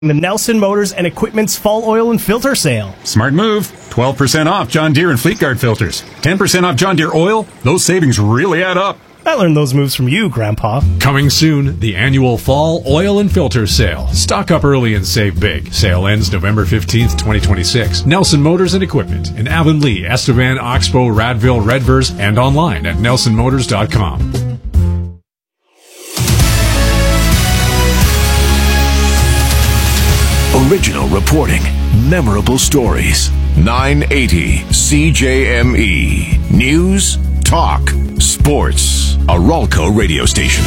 The Nelson Motors and Equipment's fall oil and filter sale. Smart move. 12% off John Deere and Fleetguard filters. 10% off John Deere oil. Those savings really add up. I learned those moves from you, Grandpa. Coming soon, the annual fall oil and filter sale. Stock up early and save big. Sale ends November 15th, 2026. Nelson Motors and Equipment in Avonlea, Estevan, Oxbow, Radville, Redvers, and online at nelsonmotors.com. Original reporting, memorable stories. 980 CJME. News, talk, sports. A Ralco radio station.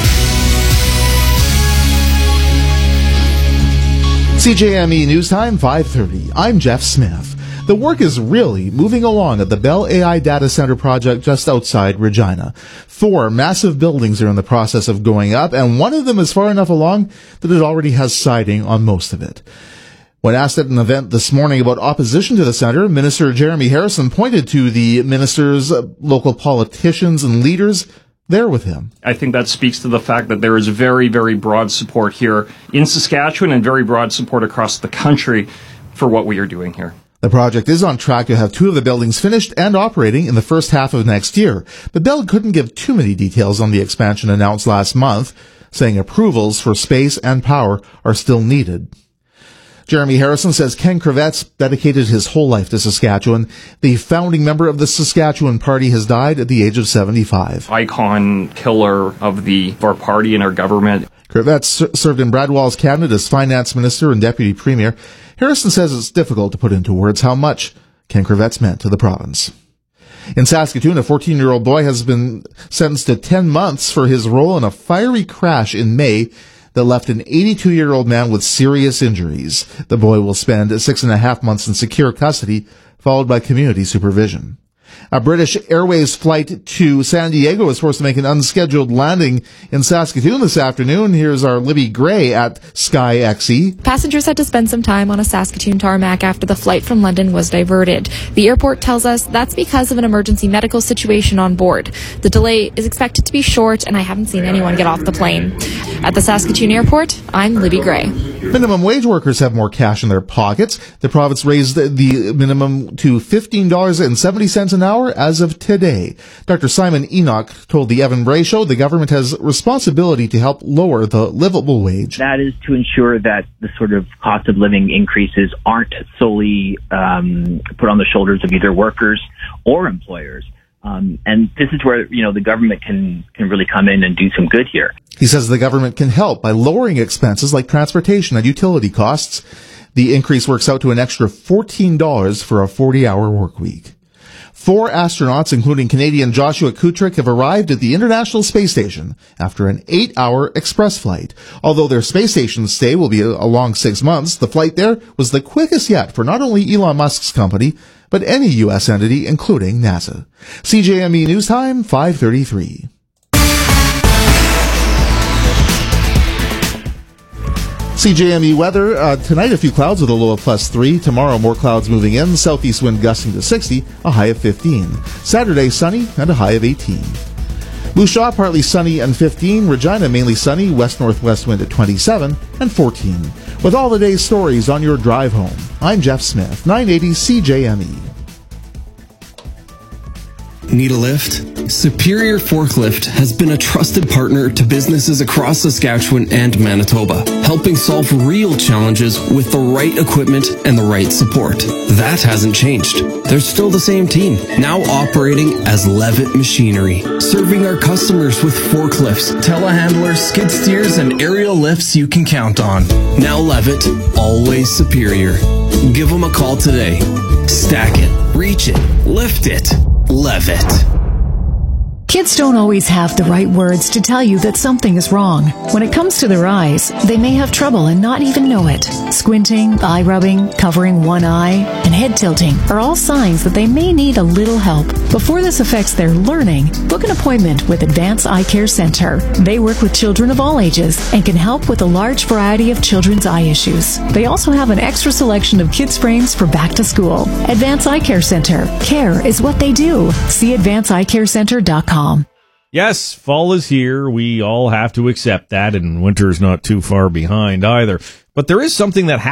CJME News Time, 5:30. I'm Jeff Smith. The work is really moving along at the Bell AI Data Center project just outside Regina. 4 massive buildings are in the process of going up, and one of them is far enough along that it already has siding on most of it. When asked at an event this morning about opposition to the center, Minister Jeremy Harrison pointed to the minister's local politicians and leaders there with him. I think that speaks to the fact that there is very, very broad support here in Saskatchewan and very broad support across the country for what we are doing here. The project is on track to have 2 of the buildings finished and operating in the first half of next year, but Bell couldn't give too many details on the expansion announced last month, saying approvals for space and power are still needed. Jeremy Harrison says Ken Kravetz dedicated his whole life to Saskatchewan. The founding member of the Saskatchewan Party has died at the age of 75. Icon killer of our party and our government. Kravetz served in Bradwell's cabinet as finance minister and deputy premier. Harrison says it's difficult to put into words how much Ken Kravetz meant to the province. In Saskatoon, a 14-year-old boy has been sentenced to 10 months for his role in a fiery crash in May that left an 82-year-old man with serious injuries. The boy will spend 6.5 months in secure custody, followed by community supervision. A British Airways flight to San Diego was forced to make an unscheduled landing in Saskatoon this afternoon. Here's our Libby Gray at Sky XE. Passengers had to spend some time on a Saskatoon tarmac after the flight from London was diverted. The airport tells us that's because of an emergency medical situation on board. The delay is expected to be short, and I haven't seen anyone get off the plane. At the Saskatoon airport, I'm Libby Gray. Minimum wage workers have more cash in their pockets. The province raised the minimum to $15.70 an hour as of today. Dr. Simon Enoch told the Evan Bray Show the government has responsibility to help lower the livable wage. That is to ensure that the sort of cost of living increases aren't solely put on the shoulders of either workers or employers. And this is where, the government can really come in and do some good here. He says the government can help by lowering expenses like transportation and utility costs. The increase works out to an extra $14 for a 40-hour work week. 4 astronauts, including Canadian Joshua Kutrick, have arrived at the International Space Station after an 8-hour express flight. Although their space station stay will be a long 6 months, the flight there was the quickest yet for not only Elon Musk's company, but any U.S. entity, including NASA. CJME News Time, 5:33. CJME weather, tonight a few clouds with a low of +3. Tomorrow more clouds moving in, southeast wind gusting to 60, a high of 15. Saturday sunny and a high of 18. Moose Jaw partly sunny and 15. Regina mainly sunny, west-northwest wind at 27 and 14. With all the day's stories on your drive home, I'm Jeff Smith, 980 CJME. Need a lift? Superior Forklift has been a trusted partner to businesses across Saskatchewan and Manitoba, helping solve real challenges with the right equipment and the right support. That hasn't changed. They're still the same team, now operating as Levitt Machinery, serving our customers with forklifts, telehandlers, skid steers, and aerial lifts you can count on. Now Levitt, always superior. Give them a call today. Stack it, reach it, lift it. Levitt. Kids don't always have the right words to tell you that something is wrong. When it comes to their eyes, they may have trouble and not even know it. Squinting, eye rubbing, covering one eye, and head tilting are all signs that they may need a little help. Before this affects their learning, book an appointment with Advance Eye Care Center. They work with children of all ages and can help with a large variety of children's eye issues. They also have an extra selection of kids' frames for back to school. Advance Eye Care Center. Care is what they do. See advanceeyecarecenter.com. Yes, fall is here. We all have to accept that, and winter's not too far behind either. But there is something that